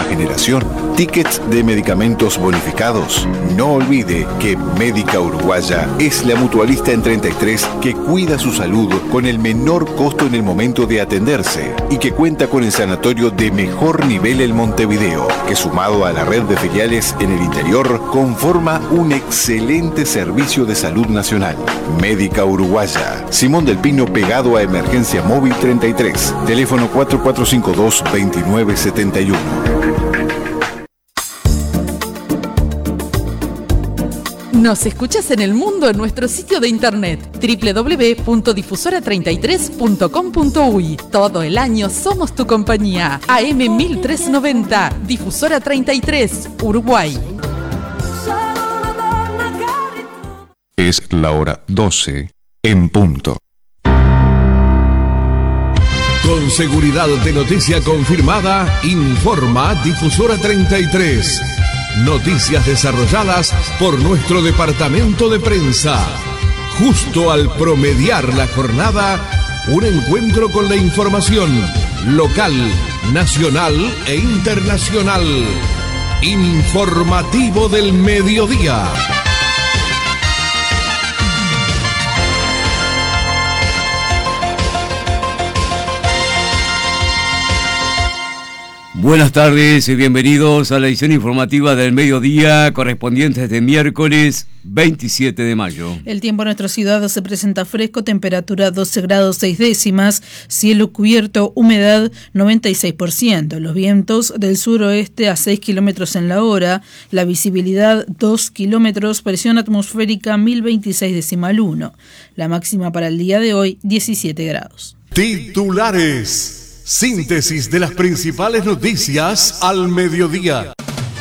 generación, tickets de medicamentos bonificados. No olvide que Médica Uruguaya es la mutualista en 33 que cuida su salud con el menor costo en el momento de atenderse y que cuenta con el sanatorio de mejor nivel en Montevideo, que sumado a la red de filiales en el interior conforma un excelente servicio de salud nacional. Médica Uruguaya, Simón del Pino pegado a Emergencia Móvil 33, teléfono 4452-2971. Nos escuchas en el mundo en nuestro sitio de internet www.difusora33.com.uy. Todo el año somos tu compañía. AM 1390, Difusora 33, Uruguay. Es la hora 12 en punto. Con seguridad de noticia confirmada, informa Difusora 33. Noticias desarrolladas por nuestro departamento de prensa. Justo al promediar la jornada, un encuentro con la información local, nacional e internacional. Informativo del mediodía. Buenas tardes y bienvenidos a la edición informativa del mediodía correspondiente a este miércoles 27 de mayo. El tiempo en nuestra ciudad se presenta fresco, temperatura 12 grados 6 décimas, cielo cubierto, humedad 96%, los vientos del suroeste a 6 kilómetros en la hora, la visibilidad 2 kilómetros, presión atmosférica 1026,1, la máxima para el día de hoy 17 grados. Titulares. Síntesis de las principales noticias al mediodía.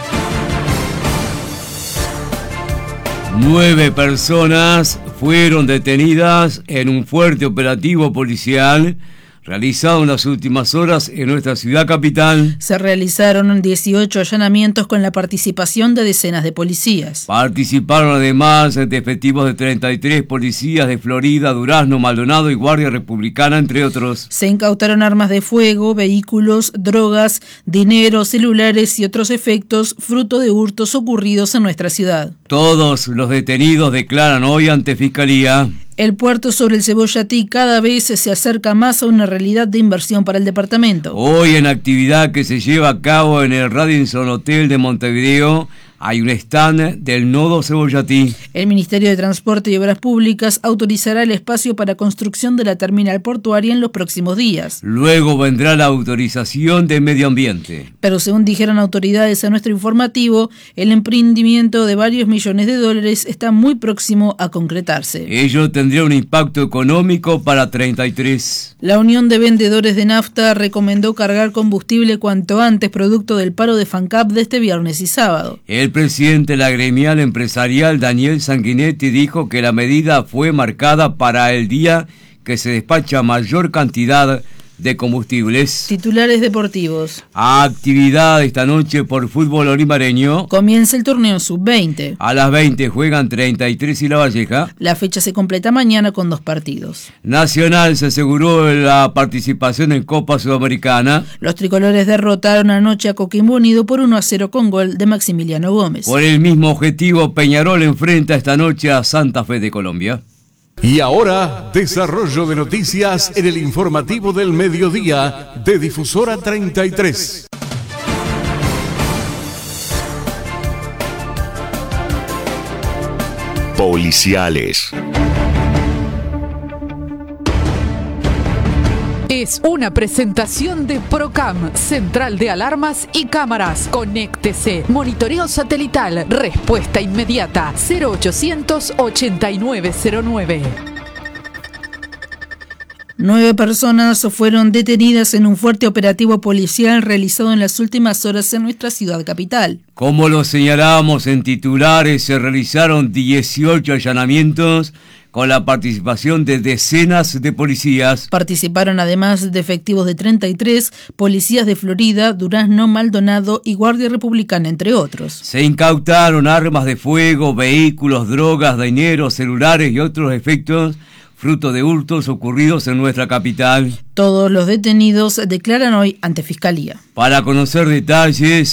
9 personas fueron detenidas en un fuerte operativo policial realizado en las últimas horas en nuestra ciudad capital. Se realizaron 18 allanamientos con la participación de decenas de policías. Participaron además de efectivos de 33 policías de Florida, Durazno, Maldonado y Guardia Republicana, entre otros. Se incautaron armas de fuego, vehículos, drogas, dinero, celulares y otros efectos fruto de hurtos ocurridos en nuestra ciudad. Todos los detenidos declaran hoy ante Fiscalía. El puerto sobre el Cebollatí cada vez se acerca más a una realidad de inversión para el departamento. Hoy, en actividad que se lleva a cabo en el Radisson Hotel de Montevideo, hay un stand del nodo Cebollatí. El Ministerio de Transporte y Obras Públicas autorizará el espacio para construcción de la terminal portuaria en los próximos días. Luego vendrá la autorización de Medio Ambiente. Pero según dijeron autoridades a nuestro informativo, el emprendimiento de varios millones de dólares está muy próximo a concretarse. Ello tendría un impacto económico para 33. La Unión de Vendedores de Nafta recomendó cargar combustible cuanto antes, producto del paro de FANCAP de este viernes y sábado. El presidente de la gremial empresarial, Daniel Sanguinetti, dijo que la medida fue marcada para el día que se despacha mayor cantidad de combustibles. Titulares deportivos. Actividad esta noche por fútbol olimareño. Comienza el torneo sub-20. A las 20 juegan 33 y La Valleja. La fecha se completa mañana con 2 partidos. Nacional se aseguró la participación en Copa Sudamericana. Los tricolores derrotaron anoche a Coquimbo Unido por 1-0 con gol de Maximiliano Gómez. Por el mismo objetivo, Peñarol enfrenta esta noche a Santa Fe de Colombia. Y ahora, desarrollo de noticias en el informativo del mediodía de Difusora 33. Policiales. Es una presentación de Procam, Central de Alarmas y Cámaras. Conéctese. Monitoreo satelital. Respuesta inmediata. 0800 8909. 9 personas fueron detenidas en un fuerte operativo policial realizado en las últimas horas en nuestra ciudad capital. Como lo señalábamos en titulares, se realizaron 18 allanamientos con la participación de decenas de policías. Participaron además de efectivos de 33, policías de Florida, Durazno, Maldonado y Guardia Republicana, entre otros. Se incautaron armas de fuego, vehículos, drogas, dinero, celulares y otros efectos fruto de hurtos ocurridos en nuestra capital. Todos los detenidos declaran hoy ante Fiscalía. Para conocer detalles,